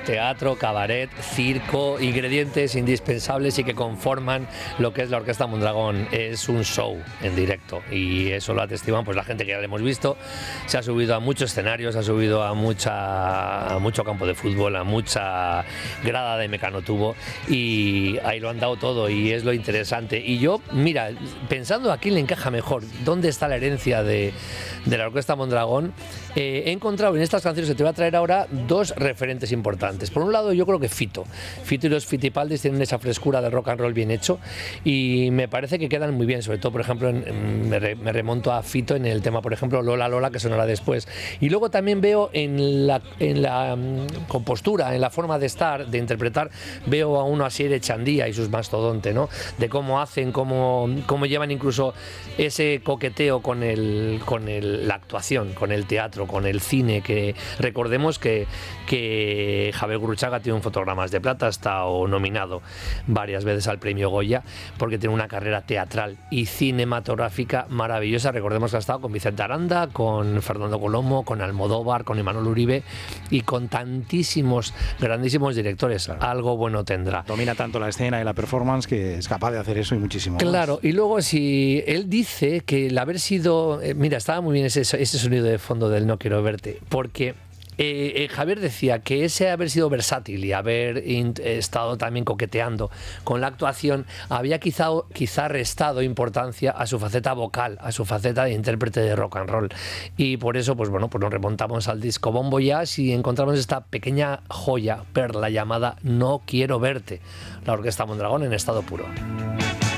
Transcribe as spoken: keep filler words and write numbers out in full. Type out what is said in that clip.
teatro, cabaret, circo, ingredientes indispensables y que conforman lo que es la Orquesta Mondragón. Es un show en directo y eso lo atestiguan pues la gente que ya lo hemos visto. Se ha subido a muchos escenarios, ha subido a, mucha, a mucho campo de fútbol, a mucha grada de mecanotubo y ahí lo han dado todo y es lo interesante. Y yo, mira, pensando a quién le encaja mejor, dónde está la herencia de, de la Orquesta Mondragón, eh, he encontrado en estas canciones que te voy a traer ahora dos referentes importantes. Por un lado, yo creo que Fito. Fito y los Fitipaldis tienen esa frescura de rock and roll bien hecho y me parece que quedan muy bien, sobre todo, por ejemplo, en, en, me, re, me remonto a Fito en el tema, por ejemplo, Lola Lola, que sonará después. Y luego también veo en la, en la um, compostura, en la forma de estar, de interpretar, veo a uno así de Chandía y sus mastodonte, ¿no? De cómo hacen, cómo, cómo llevan incluso ese coqueteo con, el, con el, la actuación, con el teatro, con el cine, que recordemos que, que Javier Gurruchaga tiene un Fotogramas de Plata, ha estado nominado varias veces al premio Goya porque tiene una carrera teatral y cinematográfica maravillosa. Recordemos que ha estado con Vicente Aranda, con Fernando Colomo, con Almodóvar, con Imanol Uribe y con tantísimos grandísimos directores. Claro. Algo bueno tendrá. Domina tanto la escena y la performance que es capaz de hacer eso y muchísimo más. Claro, y luego si él dice que el haber sido... Eh, mira, estaba muy bien ese, ese sonido de fondo del No quiero verte, porque... Eh, eh, Javier decía que ese haber sido versátil y haber in, eh, estado también coqueteando con la actuación había quizá, quizá restado importancia a su faceta vocal, a su faceta de intérprete de rock and roll. Y por eso, pues bueno, pues nos remontamos al disco Bombo Jazz y encontramos esta pequeña joya, perla llamada No quiero verte, la Orquesta Mondragón en estado puro.